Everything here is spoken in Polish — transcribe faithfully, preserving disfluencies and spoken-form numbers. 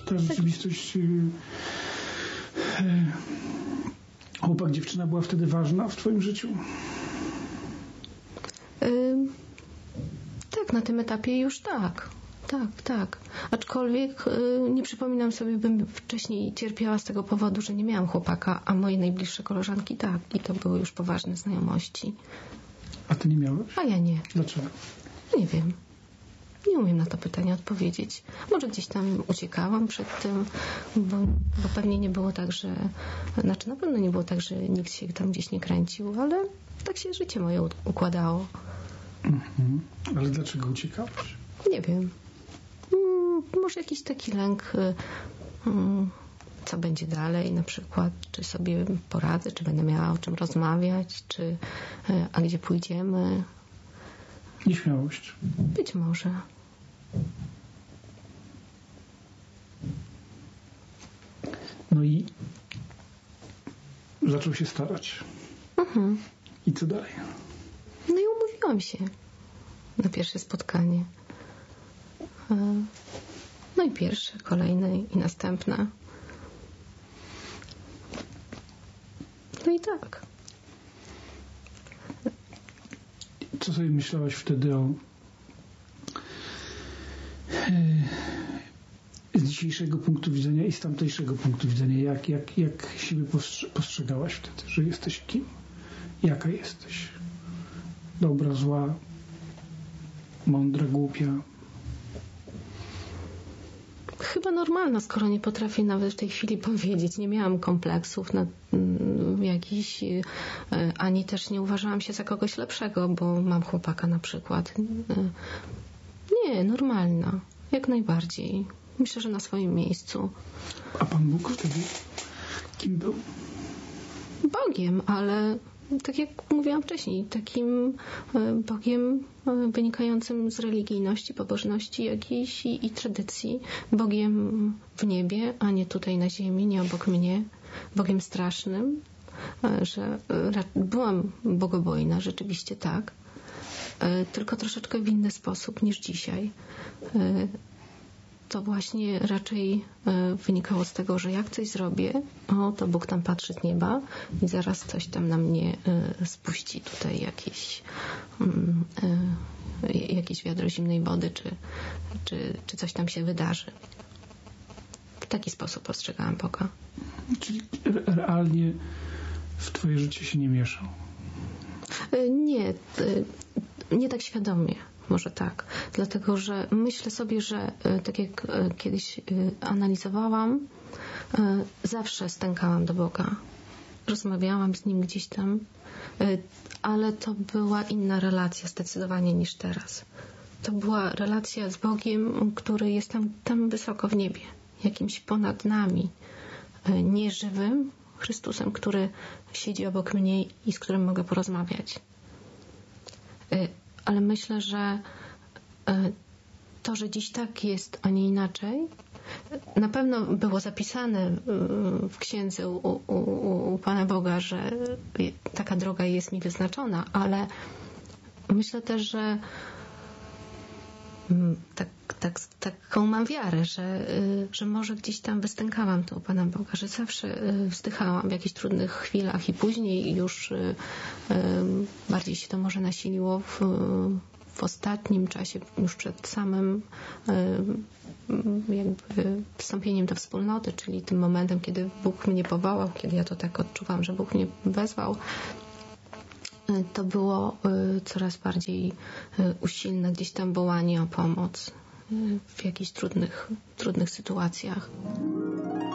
ta rzeczywistość... Yy, yy, chłopak, dziewczyna była wtedy ważna w twoim życiu? Yy, tak, na tym etapie już tak. Tak, tak. Aczkolwiek yy, nie przypominam sobie, bym wcześniej cierpiała z tego powodu, że nie miałam chłopaka, a moje najbliższe koleżanki tak. I to były już poważne znajomości. A ty nie miałeś? A ja nie. Dlaczego? Nie wiem. Nie umiem na to pytanie odpowiedzieć. Może gdzieś tam uciekałam przed tym, bo, bo pewnie nie było tak, że... Znaczy na pewno nie było tak, że nikt się tam gdzieś nie kręcił, ale tak się życie moje układało. Mhm. Ale dlaczego uciekałeś? Nie wiem. Hmm, może jakiś taki lęk, hmm, co będzie dalej na przykład, czy sobie poradzę, czy będę miała o czym rozmawiać, czy a gdzie pójdziemy. Nieśmiałość. Być może. No i zaczął się starać. Mhm. I co dalej? No i umówiłam się na pierwsze spotkanie. No i pierwsze, kolejne i następne. No i tak. Co sobie myślałaś wtedy o z dzisiejszego punktu widzenia i z tamtejszego punktu widzenia? Jak, jak, jak siebie postrzegałaś wtedy? Że jesteś kim? Jaka jesteś? Dobra, zła, mądra, głupia? Chyba normalna, skoro nie potrafię nawet w tej chwili powiedzieć. Nie miałam kompleksów na jakiś, ani też nie uważałam się za kogoś lepszego, bo mam chłopaka na przykład. Nie, normalna. Jak najbardziej. Myślę, że na swoim miejscu. A Pan Bóg wtedy kim był? Bogiem, ale tak jak mówiłam wcześniej, takim Bogiem wynikającym z religijności, pobożności jakiejś i, i tradycji. Bogiem w niebie, a nie tutaj na ziemi, nie obok mnie. Bogiem strasznym, że byłam bogobojna, rzeczywiście tak. Tylko troszeczkę w inny sposób niż dzisiaj. To właśnie raczej wynikało z tego, że jak coś zrobię, o, to Bóg tam patrzy z nieba i zaraz coś tam na mnie spuści tutaj jakieś, jakieś wiadro zimnej wody, czy, czy, czy coś tam się wydarzy. W taki sposób postrzegałam Boga. Czyli realnie w twoje życie się nie mieszał? Nie, nie tak świadomie. Może tak. Dlatego, że myślę sobie, że tak jak kiedyś analizowałam, zawsze stękałam do Boga. Rozmawiałam z Nim gdzieś tam, ale to była inna relacja zdecydowanie niż teraz. To była relacja z Bogiem, który jest tam, tam wysoko w niebie, jakimś ponad nami, nieżywym Chrystusem, który siedzi obok mnie i z którym mogę porozmawiać. Ale myślę, że to, że dziś tak jest, a nie inaczej, na pewno było zapisane w księdze u, u, u Pana Boga, że taka droga jest mi wyznaczona, ale myślę też, że tak, tak, taką mam wiarę, że, że może gdzieś tam wystękałam to u Pana Boga, że zawsze wzdychałam w jakichś trudnych chwilach i później już bardziej się to może nasiliło w, w ostatnim czasie, już przed samym jakby wstąpieniem do wspólnoty, czyli tym momentem, kiedy Bóg mnie powołał, kiedy ja to tak odczuwam, że Bóg mnie wezwał. To było coraz bardziej usilne gdzieś tam wołanie o pomoc w jakichś trudnych, trudnych sytuacjach.